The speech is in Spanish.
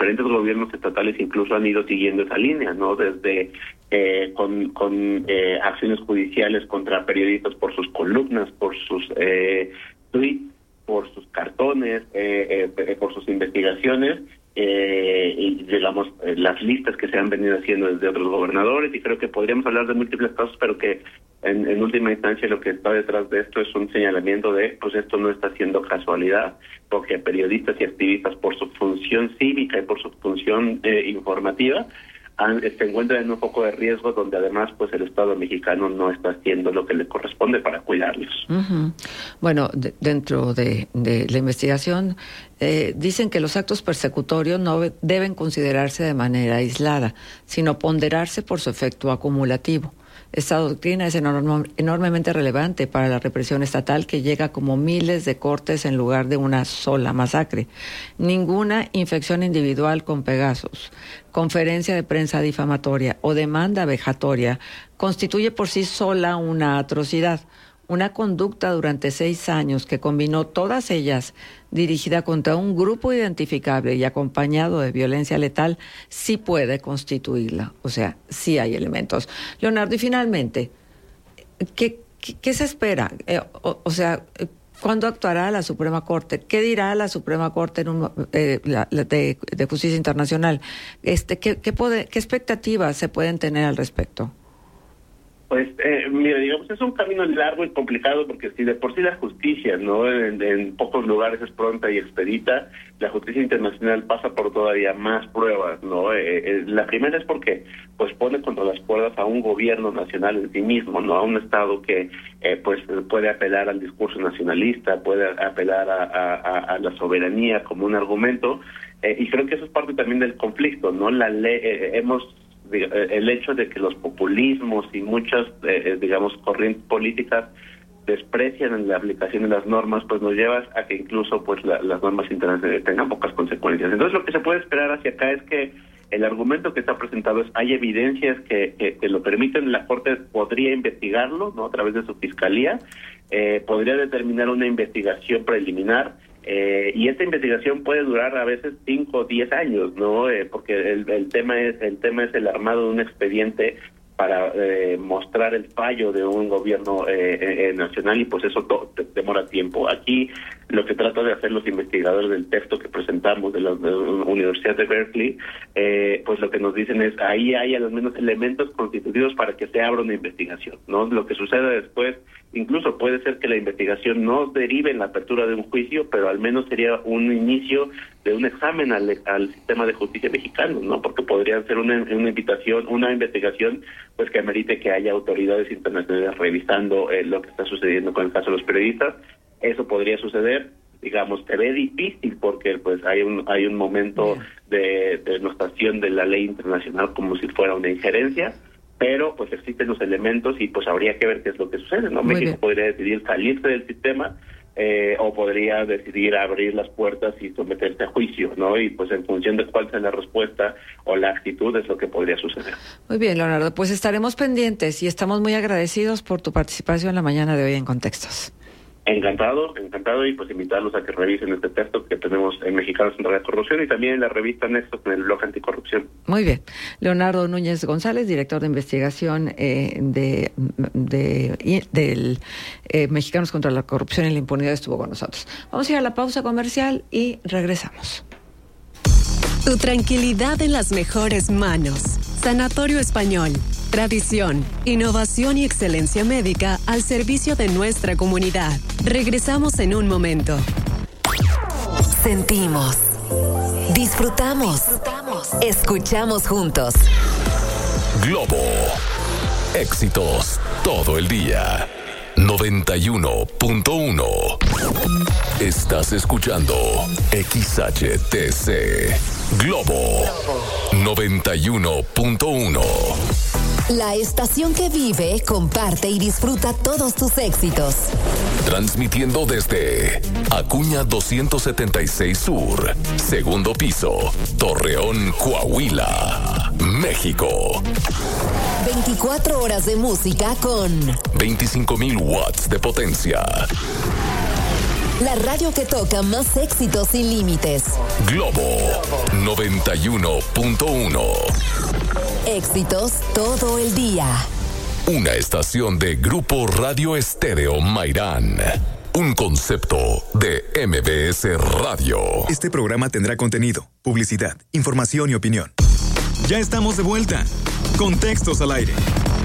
diferentes gobiernos estatales incluso han ido siguiendo esa línea, ¿no? Desde con acciones judiciales contra periodistas por sus columnas, por sus tweets, por sus cartones, por sus investigaciones, y digamos las listas que se han venido haciendo desde otros gobernadores, y creo que podríamos hablar de múltiples casos, pero que en última instancia lo que está detrás de esto es un señalamiento de, pues esto no está siendo casualidad, porque periodistas y activistas por su función cívica y por su función informativa se encuentran en un foco de riesgo donde además pues el Estado mexicano no está haciendo lo que le corresponde para cuidarlos. Uh-huh. Bueno, dentro de la investigación dicen que los actos persecutorios no deben considerarse de manera aislada, sino ponderarse por su efecto acumulativo. Esta doctrina es enormemente relevante para la represión estatal, que llega como miles de cortes en lugar de una sola masacre. Ninguna infección individual con Pegasus, conferencia de prensa difamatoria o demanda vejatoria constituye por sí sola una atrocidad. Una conducta durante 6 años que combinó todas ellas dirigida contra un grupo identificable y acompañado de violencia letal sí puede constituirla. O sea, sí hay elementos. Leonardo, y finalmente, ¿qué se espera? ¿Cuándo actuará la Suprema Corte? ¿Qué dirá la Suprema Corte de Justicia Internacional? ¿Qué expectativas se pueden tener al respecto? Pues, mira, digamos, es un camino largo y complicado, porque si de por sí la justicia, ¿no?, en pocos lugares es pronta y expedita, la justicia internacional pasa por todavía más pruebas, ¿no? La primera es porque, pues, pone contra las cuerdas a un gobierno nacional en sí mismo, ¿no?, a un Estado que, pues, puede apelar al discurso nacionalista, puede apelar a la soberanía como un argumento, y creo que eso es parte también del conflicto, ¿no? La ley, el hecho de que los populismos y muchas, digamos, corrientes políticas desprecian la aplicación de las normas, pues nos lleva a que incluso pues las normas internacionales tengan pocas consecuencias. Entonces lo que se puede esperar hacia acá es que el argumento que está presentado es, hay evidencias que lo permiten, la Corte podría investigarlo, ¿no?, a través de su fiscalía, podría determinar una investigación preliminar, y esta investigación puede durar a veces 5 o 10 años, ¿no? Porque el tema es el armado de un expediente para mostrar el fallo de un gobierno nacional, y pues eso demora tiempo. Aquí lo que tratan de hacer los investigadores del texto que presentamos de la Universidad de Berkeley, pues lo que nos dicen es, ahí hay al menos elementos constitutivos para que se abra una investigación, ¿no? Lo que sucede después, incluso puede ser que la investigación no derive en la apertura de un juicio, pero al menos sería un inicio de un examen al sistema de justicia mexicano, ¿no? Porque podría ser una investigación pues que amerite que haya autoridades internacionales revisando lo que está sucediendo con el caso de los periodistas. Eso podría suceder, digamos, se ve difícil porque pues hay un momento de denostación de la ley internacional como si fuera una injerencia, pero pues existen los elementos y pues habría que ver qué es lo que sucede, ¿no? México podría decidir salirse del sistema, o podría decidir abrir las puertas y someterse a juicio, ¿no? Y pues en función de cuál sea la respuesta o la actitud es lo que podría suceder. Muy bien, Leonardo, pues estaremos pendientes y estamos muy agradecidos por tu participación la mañana de hoy en Contextos. Encantado, y pues invitarlos a que revisen este texto que tenemos en Mexicanos contra la Corrupción y también en la revista Nexos en el blog Anticorrupción. Muy bien. Leonardo Núñez González, director de investigación del Mexicanos contra la Corrupción y la Impunidad, estuvo con nosotros. Vamos a ir a la pausa comercial y regresamos. Tu tranquilidad en las mejores manos. Sanatorio Español. Tradición, innovación y excelencia médica al servicio de nuestra comunidad. Regresamos en un momento. Sentimos, disfrutamos, escuchamos juntos. Globo. Éxitos todo el día. 91.1. Estás escuchando XHTC. Globo 91.1. La estación que vive, comparte y disfruta todos tus éxitos. Transmitiendo desde Acuña 276 Sur, segundo piso, Torreón, Coahuila, México. 24 horas de música con 25,000 watts de potencia. La radio que toca más éxitos sin límites. Globo 91.1. Éxitos todo el día. Una estación de Grupo Radio Estéreo Mairán. Un concepto de MBS Radio. Este programa tendrá contenido, publicidad, información y opinión. Ya estamos de vuelta. Contextos al aire.